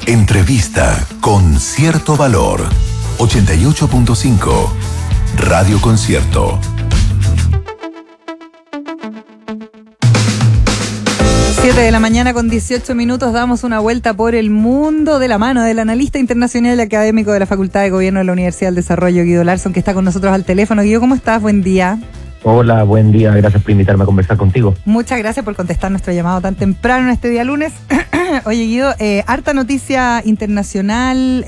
Entrevista con cierto valor. 88.5 Radio Concierto. 7 de la mañana con 18 minutos, damos una vuelta por el mundo de la mano del analista internacional y académico de la Facultad de Gobierno de la Universidad del Desarrollo, Guido Larsson, que está con nosotros al teléfono. Guido, ¿cómo estás? Buen día. Hola, buen día. Gracias por invitarme a conversar contigo. Muchas gracias por contestar nuestro llamado tan temprano en este día lunes. Oye, Guido, harta noticia internacional,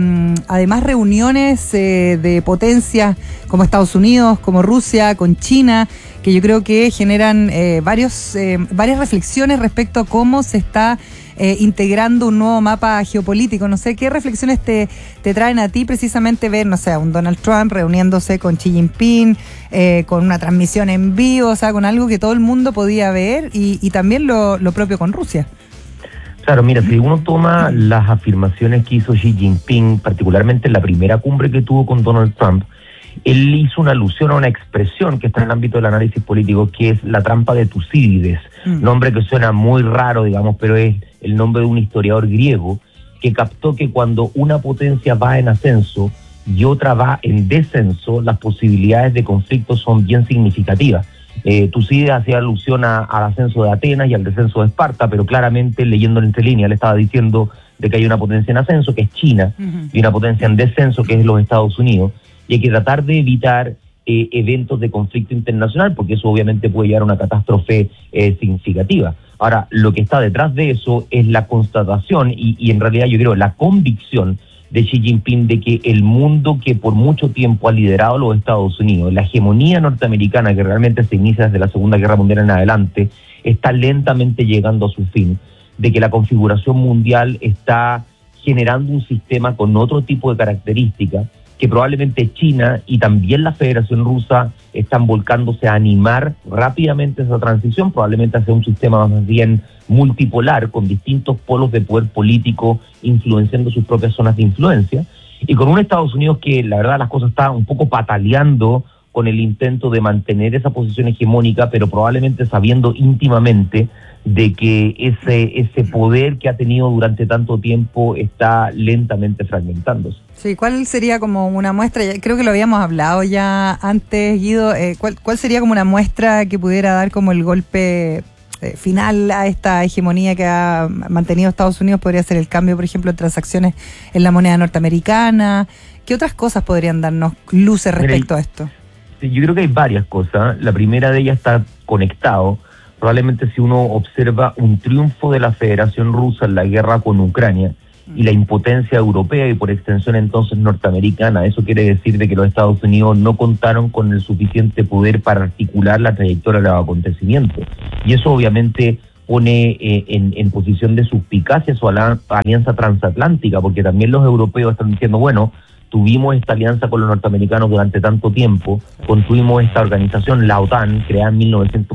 además reuniones de potencias como Estados Unidos, como Rusia, con China, que yo creo que generan varias reflexiones respecto a cómo se está integrando un nuevo mapa geopolítico. No sé, ¿qué reflexiones te traen a ti precisamente ver, no sé, a un Donald Trump reuniéndose con Xi Jinping, con una transmisión en vivo, o sea, con algo que todo el mundo podía ver y también lo propio con Rusia? Claro, mira, si uno toma las afirmaciones que hizo Xi Jinping, particularmente en la primera cumbre que tuvo con Donald Trump, él hizo una alusión a una expresión que está en el ámbito del análisis político, que es la trampa de Tucídides, nombre que suena muy raro, digamos, pero es el nombre de un historiador griego que captó que cuando una potencia va en ascenso y otra va en descenso, las posibilidades de conflicto son bien significativas. Tucídides hacía alusión al ascenso de Atenas y al descenso de Esparta, pero claramente, leyendo entre líneas, le estaba diciendo de que hay una potencia en ascenso, que es China, y una potencia en descenso, que es los Estados Unidos, y hay que tratar de evitar eventos de conflicto internacional, porque eso obviamente puede llevar a una catástrofe significativa. Ahora, lo que está detrás de eso es la constatación y en realidad yo creo la convicción de Xi Jinping de que el mundo que por mucho tiempo ha liderado los Estados Unidos, la hegemonía norteamericana que realmente se inicia desde la Segunda Guerra Mundial en adelante, está lentamente llegando a su fin, de que la configuración mundial está generando un sistema con otro tipo de características, que probablemente China y también la Federación Rusa están volcándose a animar rápidamente esa transición, probablemente hacia un sistema más bien multipolar, con distintos polos de poder político influenciando sus propias zonas de influencia, y con un Estados Unidos que la verdad las cosas están un poco pataleando con el intento de mantener esa posición hegemónica, pero probablemente sabiendo íntimamente de que ese poder que ha tenido durante tanto tiempo está lentamente fragmentándose. Sí, ¿cuál sería como una muestra? Creo que lo habíamos hablado ya antes, Guido. ¿Cuál sería como una muestra que pudiera dar como el golpe final a esta hegemonía que ha mantenido Estados Unidos? ¿Podría ser el cambio, por ejemplo, de transacciones en la moneda norteamericana? ¿Qué otras cosas podrían darnos luces respecto a esto? Sí, yo creo que hay varias cosas. La primera de ellas está conectado. Probablemente si uno observa un triunfo de la Federación Rusa en la guerra con Ucrania y la impotencia europea y por extensión entonces norteamericana, eso quiere decir de que los Estados Unidos no contaron con el suficiente poder para articular la trayectoria de los acontecimientos. Y eso obviamente pone en posición de suspicacia su alianza transatlántica, porque también los europeos están diciendo, bueno, tuvimos esta alianza con los norteamericanos durante tanto tiempo, construimos esta organización, la OTAN, creada en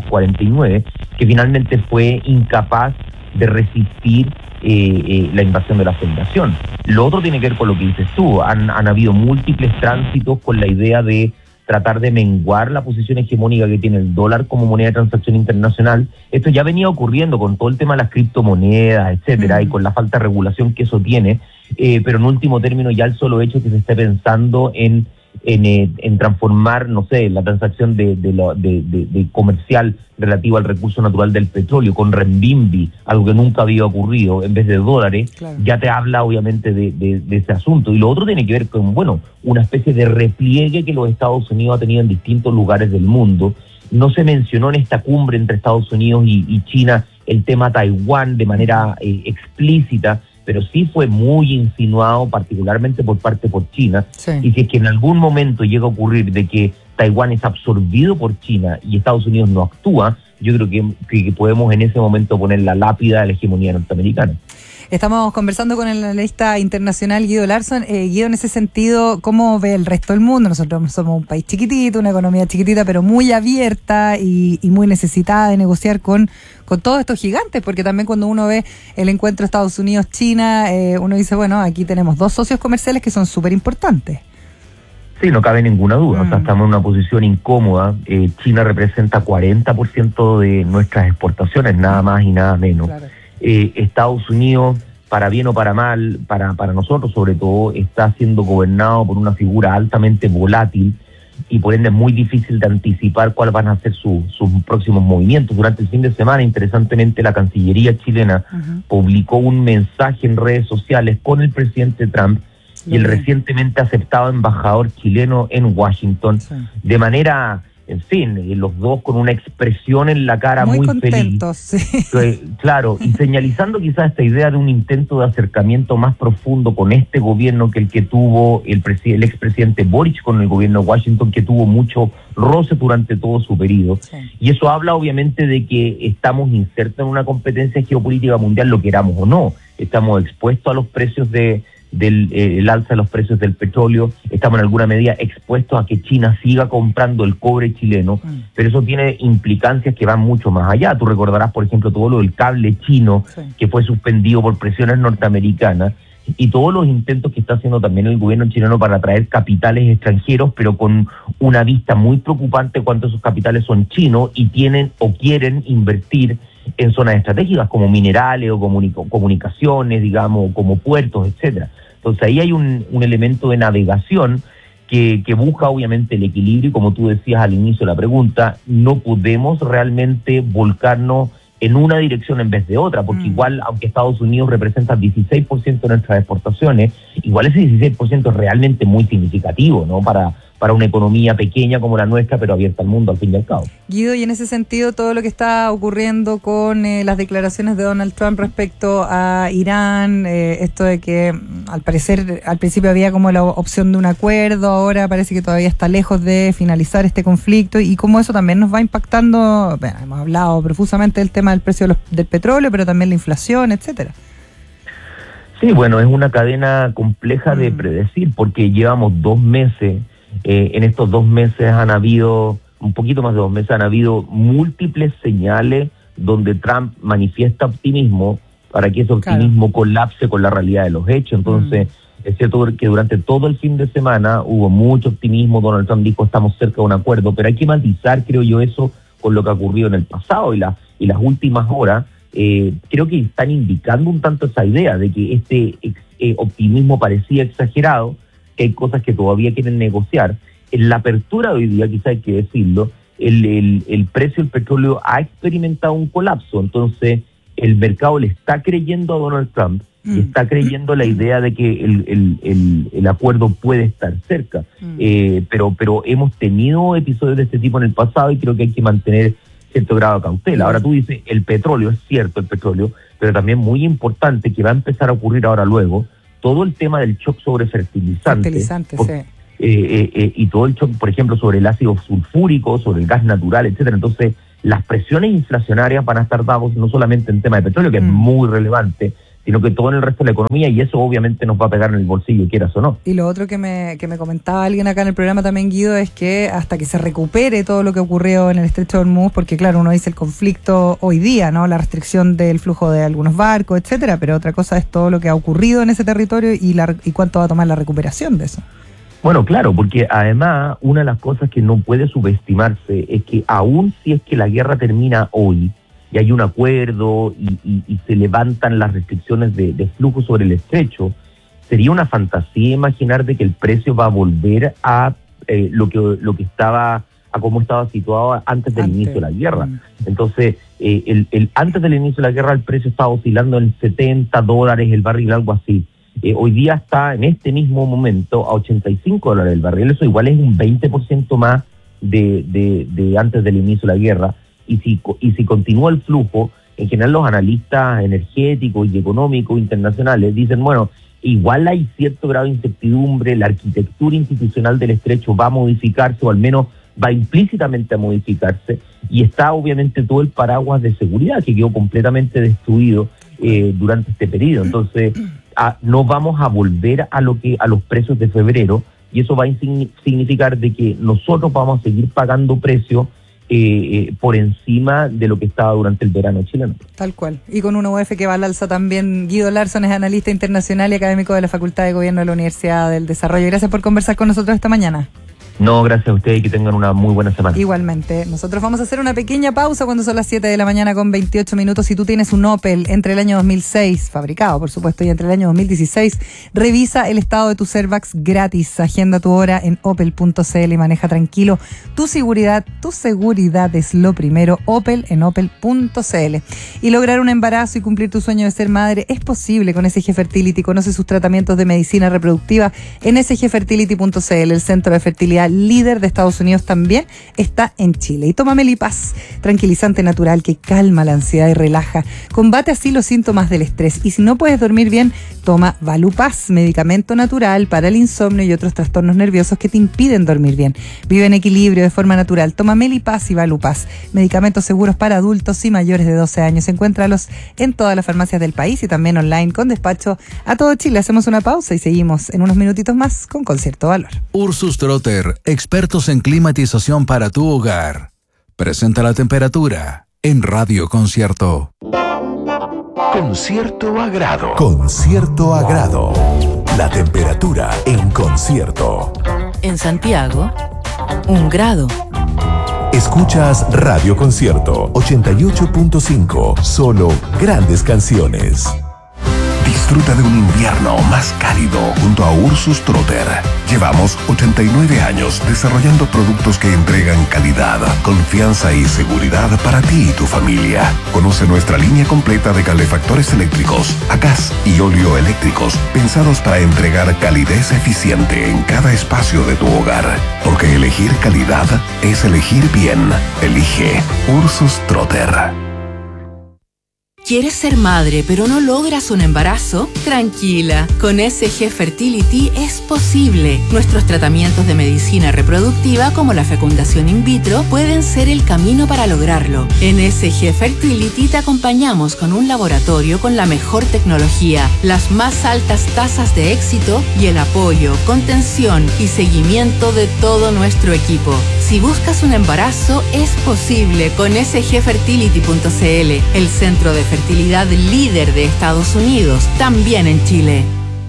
1949, que finalmente fue incapaz de resistir la invasión de la Federación. Lo otro tiene que ver con lo que dices tú, han habido múltiples tránsitos con la idea de tratar de menguar la posición hegemónica que tiene el dólar como moneda de transacción internacional. Esto ya venía ocurriendo con todo el tema de las criptomonedas, etcétera, y con la falta de regulación que eso tiene, pero en último término ya el solo hecho que se esté pensando en transformar, no sé, la transacción de comercial relativa al recurso natural del petróleo con renminbi, algo que nunca había ocurrido, en vez de dólares, claro, ya te habla obviamente de ese asunto. Y lo otro tiene que ver con, bueno, una especie de repliegue que los Estados Unidos ha tenido en distintos lugares del mundo. No se mencionó en esta cumbre entre Estados Unidos y China el tema Taiwán de manera explícita, pero sí fue muy insinuado, particularmente por China. Sí. Y si es que en algún momento llega a ocurrir de que Taiwán es absorbido por China y Estados Unidos no actúa, yo creo que podemos en ese momento poner la lápida de la hegemonía norteamericana. Estamos conversando con el analista internacional Guido Larsson. Guido, en ese sentido, ¿cómo ve el resto del mundo? Nosotros somos un país chiquitito, una economía chiquitita, pero muy abierta y muy necesitada de negociar con todos estos gigantes, porque también cuando uno ve el encuentro Estados Unidos-China, uno dice, bueno, aquí tenemos dos socios comerciales que son súper importantes. Sí, no cabe ninguna duda. O sea, estamos en una posición incómoda. China representa 40% de nuestras exportaciones, nada más y nada menos. Claro. Estados Unidos para bien o para mal, para nosotros sobre todo, está siendo gobernado por una figura altamente volátil y por ende es muy difícil de anticipar cuáles van a ser sus próximos movimientos. Durante el fin de semana, interesantemente, la Cancillería chilena publicó un mensaje en redes sociales con el presidente Trump y el recientemente aceptado embajador chileno en Washington, de manera... En fin, los dos con una expresión en la cara muy contentos, feliz. Sí. Claro, y señalizando quizás esta idea de un intento de acercamiento más profundo con este gobierno que el que tuvo el expresidente Boric con el gobierno de Washington, que tuvo mucho roce durante todo su periodo. Sí. Y eso habla obviamente de que estamos insertos en una competencia geopolítica mundial, lo queramos o no. Estamos expuestos a los precios el alza de los precios del petróleo, estamos en alguna medida expuestos a que China siga comprando el cobre chileno, pero eso tiene implicancias que van mucho más allá. Tú recordarás, por ejemplo, todo lo del cable chino, que fue suspendido por presiones norteamericanas, y todos los intentos que está haciendo también el gobierno chileno para atraer capitales extranjeros, pero con una vista muy preocupante cuando esos capitales son chinos y tienen o quieren invertir en zonas estratégicas como minerales o comunicaciones, digamos, como puertos, etcétera. Entonces ahí hay un elemento de navegación que busca obviamente el equilibrio, y como tú decías al inicio de la pregunta, no podemos realmente volcarnos en una dirección en vez de otra, porque igual, aunque Estados Unidos representa 16% de nuestras exportaciones, igual ese 16% es realmente muy significativo, ¿no? Para una economía pequeña como la nuestra, pero abierta al mundo al fin y al cabo. Guido, y en ese sentido, todo lo que está ocurriendo con las declaraciones de Donald Trump respecto a Irán, esto de que al parecer al principio había como la opción de un acuerdo, ahora parece que todavía está lejos de finalizar este conflicto, y cómo eso también nos va impactando. Bueno, hemos hablado profusamente del tema del precio del petróleo, pero también la inflación, etcétera. Sí, bueno, es una cadena compleja de predecir, porque llevamos 2 meses. En estos 2 meses han habido, un poquito más de 2 meses, han habido múltiples señales donde Trump manifiesta optimismo para que ese optimismo colapse con la realidad de los hechos. Entonces, es cierto que durante todo el fin de semana hubo mucho optimismo. Donald Trump dijo, estamos cerca de un acuerdo, pero hay que matizar, creo yo, eso con lo que ha ocurrido en el pasado y las últimas horas. Creo que están indicando un tanto esa idea de que este optimismo parecía exagerado, que hay cosas que todavía quieren negociar. En la apertura de hoy día, quizá hay que decirlo, el precio del petróleo ha experimentado un colapso. Entonces el mercado le está creyendo a Donald Trump y está creyendo la idea de que el acuerdo puede estar cerca. Pero hemos tenido episodios de este tipo en el pasado y creo que hay que mantener cierto grado de cautela. Ahora tú dices, el petróleo, es cierto el petróleo, pero también muy importante que va a empezar a ocurrir ahora luego, todo el tema del shock sobre fertilizantes, y todo el shock, por ejemplo, sobre el ácido sulfúrico, sobre el gas natural, etcétera. Entonces, las presiones inflacionarias van a estar dadas no solamente en tema de petróleo, que es muy relevante, sino que todo en el resto de la economía, y eso obviamente nos va a pegar en el bolsillo, quieras o no. Y lo otro que me comentaba alguien acá en el programa también, Guido, es que hasta que se recupere todo lo que ocurrió en el Estrecho de Hormuz, porque claro, uno dice el conflicto hoy día, ¿no? La restricción del flujo de algunos barcos, etcétera, pero otra cosa es todo lo que ha ocurrido en ese territorio y cuánto va a tomar la recuperación de eso. Bueno, claro, porque además una de las cosas que no puede subestimarse es que aún si es que la guerra termina hoy, y hay un acuerdo y se levantan las restricciones de flujo sobre el estrecho, sería una fantasía imaginar de que el precio va a volver a lo que estaba, a cómo estaba situado antes del inicio de la guerra. Entonces, antes del inicio de la guerra el precio estaba oscilando en $70 el barril, algo así. Hoy día está en este mismo momento a $85 el barril. Eso igual es un 20% más de antes del inicio de la guerra. Y si continúa el flujo, en general los analistas energéticos y económicos internacionales dicen, bueno, igual hay cierto grado de incertidumbre, la arquitectura institucional del estrecho va a modificarse, o al menos va implícitamente a modificarse, y está obviamente todo el paraguas de seguridad que quedó completamente destruido durante este periodo. Entonces, no vamos a volver a los precios de febrero, y eso va a significar de que nosotros vamos a seguir pagando precios por encima de lo que estaba durante el verano chileno. Tal cual. Y con una UF que va al alza también. Guido Larsson es analista internacional y académico de la Facultad de Gobierno de la Universidad del Desarrollo. Gracias por conversar con nosotros esta mañana. No, gracias a ustedes y que tengan una muy buena semana. Igualmente. Nosotros vamos a hacer una pequeña pausa cuando son las 7 de la mañana con 28 minutos. Si tú tienes un Opel entre el año 2006, fabricado por supuesto, y entre el año 2016, revisa el estado de tu Servax gratis. Agenda tu hora en opel.cl y maneja tranquilo. Tu seguridad es lo primero. Opel en opel.cl. Y lograr un embarazo y cumplir tu sueño de ser madre es posible con SG Fertility. Conoce sus tratamientos de medicina reproductiva en sgfertility.cl. El centro de fertilidad líder de Estados Unidos también está en Chile. Y toma Melipaz, tranquilizante natural que calma la ansiedad y relaja. Combate así los síntomas del estrés. Y si no puedes dormir bien, toma Valupaz, medicamento natural para el insomnio y otros trastornos nerviosos que te impiden dormir bien. Vive en equilibrio de forma natural. Toma Melipaz y Valupaz, medicamentos seguros para adultos y mayores de 12 años. Encuéntralos en todas las farmacias del país y también online con despacho a todo Chile. Hacemos una pausa y seguimos en unos minutitos más con Concierto Valor. Ursus Trotter, expertos en climatización para tu hogar. Presenta la temperatura en Radio Concierto. Con cierto agrado. Con cierto agrado. La temperatura en Concierto. En Santiago, 1 grado. Escuchas Radio Concierto 88.5. Solo grandes canciones. Disfruta de un invierno más cálido junto a Ursus Trotter. Llevamos 89 años desarrollando productos que entregan calidad, confianza y seguridad para ti y tu familia. Conoce nuestra línea completa de calefactores eléctricos, a gas y óleo eléctricos, pensados para entregar calidez eficiente en cada espacio de tu hogar. Porque elegir calidad es elegir bien. Elige Ursus Trotter. ¿Quieres ser madre pero no logras un embarazo? Tranquila, con SG Fertility es posible. Nuestros tratamientos de medicina reproductiva como la fecundación in vitro pueden ser el camino para lograrlo. En SG Fertility te acompañamos con un laboratorio con la mejor tecnología, las más altas tasas de éxito y el apoyo, contención y seguimiento de todo nuestro equipo. Si buscas un embarazo, es posible con sgfertility.cl, el centro de fertilidad líder de Estados Unidos, también en Chile.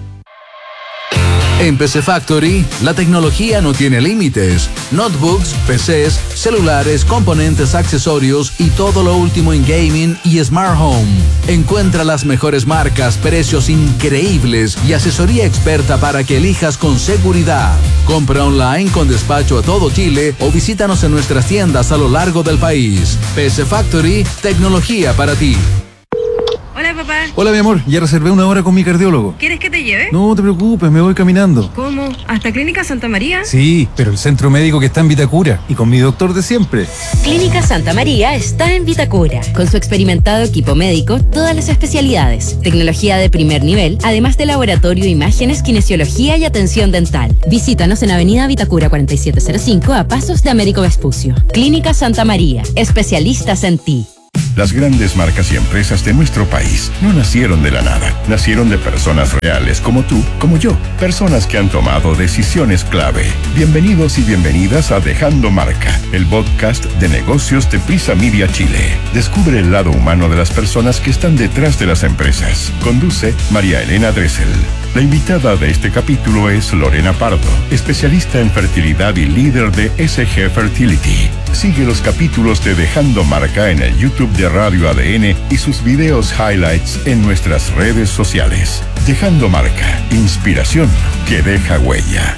En PC Factory, la tecnología no tiene límites. Notebooks, PCs, celulares, componentes, accesorios y todo lo último en gaming y smart home. Encuentra las mejores marcas, precios increíbles y asesoría experta para que elijas con seguridad. Compra online con despacho a todo Chile o visítanos en nuestras tiendas a lo largo del país. PC Factory, tecnología para ti. Hola, papá. Hola, mi amor. Ya reservé una hora con mi cardiólogo. ¿Quieres que te lleve? No te preocupes, me voy caminando. ¿Cómo? ¿Hasta Clínica Santa María? Sí, pero el centro médico que está en Vitacura y con mi doctor de siempre. Clínica Santa María está en Vitacura. Con su experimentado equipo médico, todas las especialidades, tecnología de primer nivel, además de laboratorio, imágenes, kinesiología y atención dental. Visítanos en Avenida Vitacura 4705 a pasos de Américo Vespucio. Clínica Santa María, especialistas en ti. Las grandes marcas y empresas de nuestro país no nacieron de la nada. Nacieron de personas reales como tú, como yo. Personas que han tomado decisiones clave. Bienvenidos y bienvenidas a Dejando Marca, el podcast de negocios de Prisa Media Chile. Descubre el lado humano de las personas que están detrás de las empresas. Conduce María Elena Dressel. La invitada de este capítulo es Lorena Pardo, especialista en fertilidad y líder de SG Fertility. Sigue los capítulos de Dejando Marca en el YouTube de Radio ADN y sus videos highlights en nuestras redes sociales. Dejando Marca, inspiración que deja huella.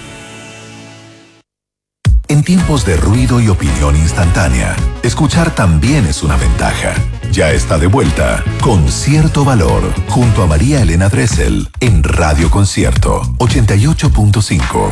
En tiempos de ruido y opinión instantánea, escuchar también es una ventaja. Ya está de vuelta Con Cierto Valor, junto a María Elena Dressel, en Radio Concierto 88.5.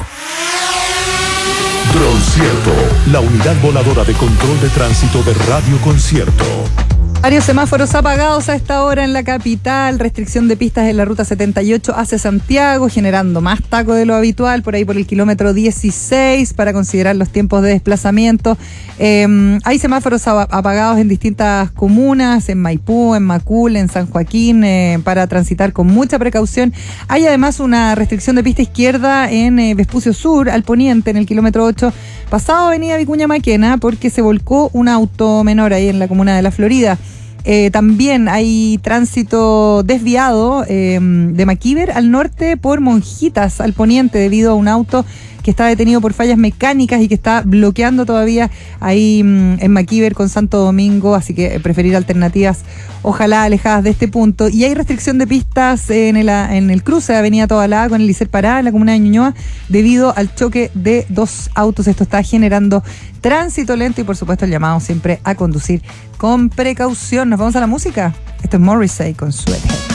Concierto, la unidad voladora de control de tránsito de Radio Concierto. Varios semáforos apagados a esta hora en la capital, restricción de pistas en la ruta 78 hacia Santiago, generando más taco de lo habitual, por ahí por el kilómetro 16, para considerar los tiempos de desplazamiento. Hay semáforos apagados en distintas comunas, en Maipú, en Macul, en San Joaquín, para transitar con mucha precaución. Hay además una restricción de pista izquierda en Vespucio Sur, al poniente, en el kilómetro 8, pasado Avenida Vicuña Maquena, porque se volcó un auto menor ahí en la comuna de La Florida. También hay tránsito desviado de Maquíver al norte por Monjitas al poniente debido a un auto que está detenido por fallas mecánicas y que está bloqueando todavía ahí en Maquíver con Santo Domingo, así que preferir alternativas ojalá alejadas de este punto. Y hay restricción de pistas en el cruce de Avenida Tobalá con el Liceo Pará en la comuna de Ñuñoa debido al choque de dos autos. Esto está generando tránsito lento y por supuesto el llamado siempre a conducir con precaución. Nos vamos a la música. Esto es Morrissey con Sweathead.